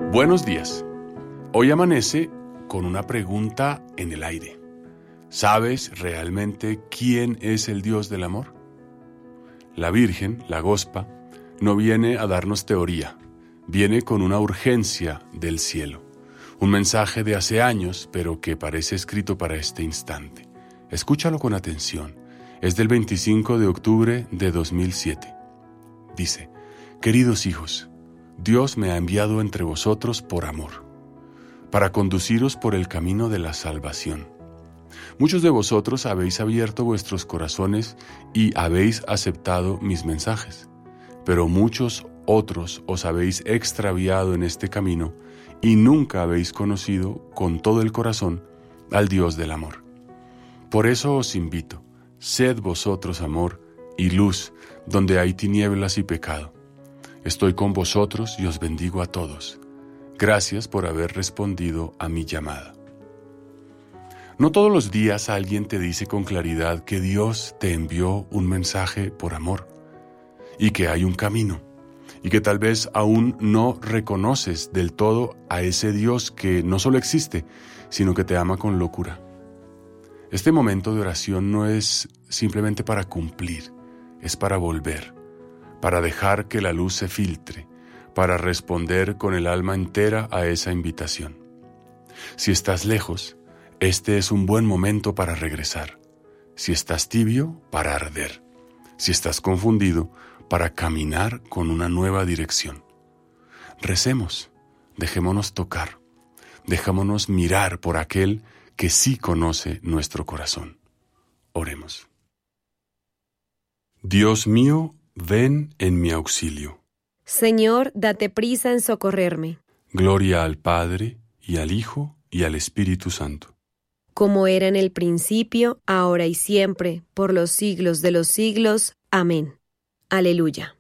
Buenos días. Hoy amanece con una pregunta en el aire. ¿Sabes realmente quién es el Dios del amor? La Virgen, la Gospa, no viene a darnos teoría, viene con una urgencia del cielo. Un mensaje de hace años, pero que parece escrito para este instante. Escúchalo con atención. Es del 25 de octubre de 2007. Dice: queridos hijos, Dios me ha enviado entre vosotros por amor, para conduciros por el camino de la salvación. Muchos de vosotros habéis abierto vuestros corazones y habéis aceptado mis mensajes, pero muchos otros os habéis extraviado en este camino y nunca habéis conocido con todo el corazón al Dios del amor. Por eso os invito, sed vosotros amor y luz donde hay tinieblas y pecado. Estoy con vosotros y os bendigo a todos. Gracias por haber respondido a mi llamada. No todos los días alguien te dice con claridad que Dios te envió un mensaje por amor y que hay un camino y que tal vez aún no reconoces del todo a ese Dios que no solo existe, sino que te ama con locura. Este momento de oración no es simplemente para cumplir, es para volver, para dejar que la luz se filtre, para responder con el alma entera a esa invitación. Si estás lejos, este es un buen momento para regresar. Si estás tibio, para arder. Si estás confundido, para caminar con una nueva dirección. Recemos, dejémonos tocar, dejémonos mirar por aquel que sí conoce nuestro corazón. Oremos. Dios mío, ven en mi auxilio. Señor, date prisa en socorrerme. Gloria al Padre, y al Hijo, y al Espíritu Santo. Como era en el principio, ahora y siempre, por los siglos de los siglos. Amén. Aleluya.